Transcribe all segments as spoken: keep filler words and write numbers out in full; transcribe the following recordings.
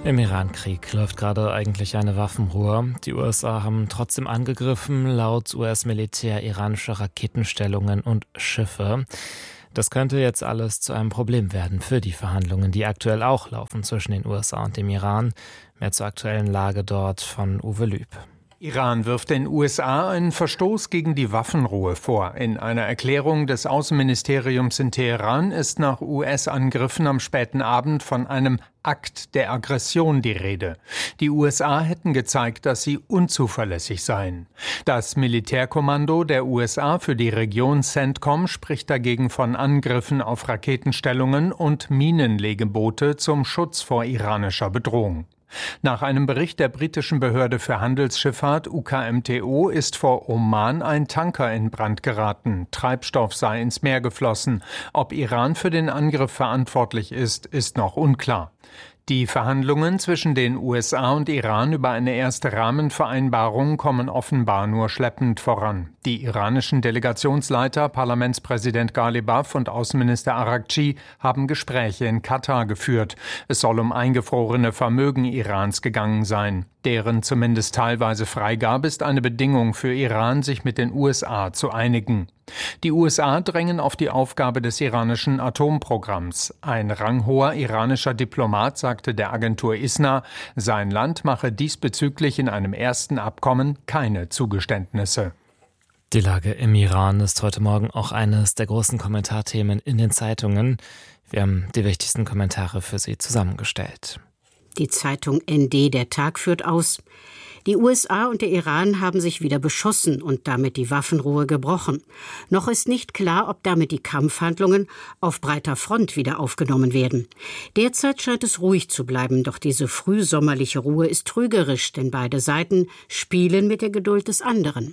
Im Iran-Krieg läuft gerade eigentlich eine Waffenruhe. Die U S A haben trotzdem angegriffen, laut U S-Militär iranische Raketenstellungen und Schiffe. Das könnte jetzt alles zu einem Problem werden für die Verhandlungen, die aktuell auch laufen zwischen den U S A und dem Iran. Mehr zur aktuellen Lage dort von Uwe Lüb. Iran wirft den U S A einen Verstoß gegen die Waffenruhe vor. In einer Erklärung des Außenministeriums in Teheran ist nach U S-Angriffen am späten Abend von einem Akt der Aggression die Rede. Die U S A hätten gezeigt, dass sie unzuverlässig seien. Das Militärkommando der U S A für die Region CENTCOM spricht dagegen von Angriffen auf Raketenstellungen und Minenlegeboote zum Schutz vor iranischer Bedrohung. Nach einem Bericht der britischen Behörde für Handelsschifffahrt U K M T O ist vor Oman ein Tanker in Brand geraten. Treibstoff sei ins Meer geflossen. Ob Iran für den Angriff verantwortlich ist, ist noch unklar. Die Verhandlungen zwischen den U S A und Iran über eine erste Rahmenvereinbarung kommen offenbar nur schleppend voran. Die iranischen Delegationsleiter, Parlamentspräsident Ghalibaf und Außenminister Araghchi haben Gespräche in Katar geführt. Es soll um eingefrorene Vermögen Irans gegangen sein. Deren zumindest teilweise Freigabe ist eine Bedingung für Iran, sich mit den U S A zu einigen. Die U S A drängen auf die Aufgabe des iranischen Atomprogramms. Ein ranghoher iranischer Diplomat sagte der Agentur ISNA, sein Land mache diesbezüglich in einem ersten Abkommen keine Zugeständnisse. Die Lage im Iran ist heute Morgen auch eines der großen Kommentarthemen in den Zeitungen. Wir haben die wichtigsten Kommentare für Sie zusammengestellt. Die Zeitung N D Der Tag führt aus: Die U S A und der Iran haben sich wieder beschossen und damit die Waffenruhe gebrochen. Noch ist nicht klar, ob damit die Kampfhandlungen auf breiter Front wieder aufgenommen werden. Derzeit scheint es ruhig zu bleiben, doch diese frühsommerliche Ruhe ist trügerisch, denn beide Seiten spielen mit der Geduld des anderen.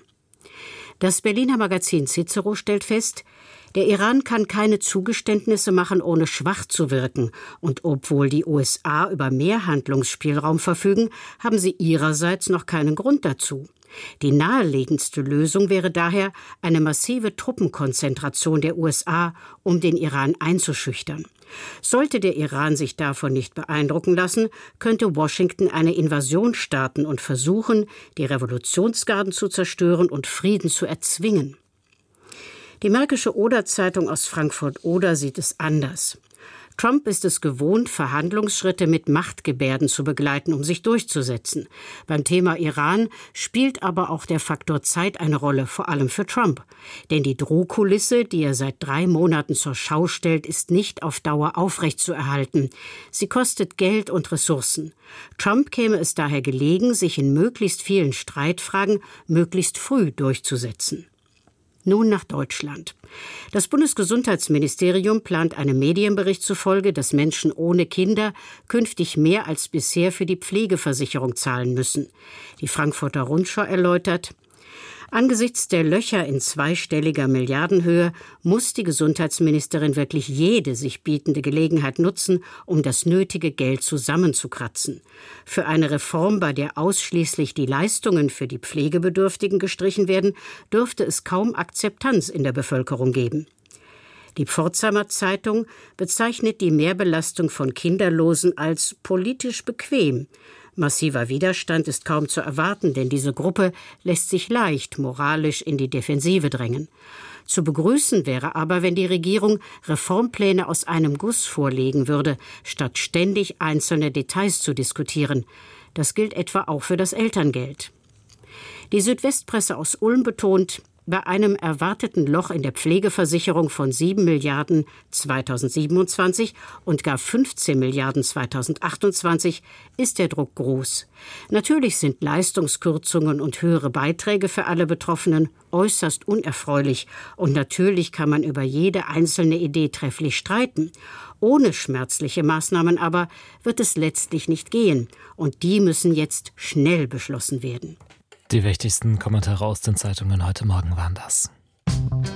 Das Berliner Magazin Cicero stellt fest, der Iran kann keine Zugeständnisse machen, ohne schwach zu wirken. Und obwohl die U S A über mehr Handlungsspielraum verfügen, haben sie ihrerseits noch keinen Grund dazu. Die naheliegendste Lösung wäre daher eine massive Truppenkonzentration der U S A, um den Iran einzuschüchtern. Sollte der Iran sich davon nicht beeindrucken lassen, könnte Washington eine Invasion starten und versuchen, die Revolutionsgarden zu zerstören und Frieden zu erzwingen. Die Märkische Oder-Zeitung aus Frankfurt-Oder sieht es anders. Trump ist es gewohnt, Verhandlungsschritte mit Machtgebärden zu begleiten, um sich durchzusetzen. Beim Thema Iran spielt aber auch der Faktor Zeit eine Rolle, vor allem für Trump. Denn die Drohkulisse, die er seit drei Monaten zur Schau stellt, ist nicht auf Dauer aufrechtzuerhalten. Sie kostet Geld und Ressourcen. Trump käme es daher gelegen, sich in möglichst vielen Streitfragen möglichst früh durchzusetzen. Nun nach Deutschland. Das Bundesgesundheitsministerium plant einem Medienbericht zufolge, dass Menschen ohne Kinder künftig mehr als bisher für die Pflegeversicherung zahlen müssen. Die Frankfurter Rundschau erläutert: Angesichts der Löcher in zweistelliger Milliardenhöhe muss die Gesundheitsministerin wirklich jede sich bietende Gelegenheit nutzen, um das nötige Geld zusammenzukratzen. Für eine Reform, bei der ausschließlich die Leistungen für die Pflegebedürftigen gestrichen werden, dürfte es kaum Akzeptanz in der Bevölkerung geben. Die Pforzheimer Zeitung bezeichnet die Mehrbelastung von Kinderlosen als politisch bequem. Massiver Widerstand ist kaum zu erwarten, denn diese Gruppe lässt sich leicht moralisch in die Defensive drängen. Zu begrüßen wäre aber, wenn die Regierung Reformpläne aus einem Guss vorlegen würde, statt ständig einzelne Details zu diskutieren. Das gilt etwa auch für das Elterngeld. Die Südwestpresse aus Ulm betont: Bei einem erwarteten Loch in der Pflegeversicherung von sieben Milliarden zweitausendsiebenundzwanzig und gar fünfzehn Milliarden zweitausendachtundzwanzig ist der Druck groß. Natürlich sind Leistungskürzungen und höhere Beiträge für alle Betroffenen äußerst unerfreulich. Und natürlich kann man über jede einzelne Idee trefflich streiten. Ohne schmerzliche Maßnahmen aber wird es letztlich nicht gehen. Und die müssen jetzt schnell beschlossen werden. Die wichtigsten Kommentare aus den Zeitungen heute Morgen waren das.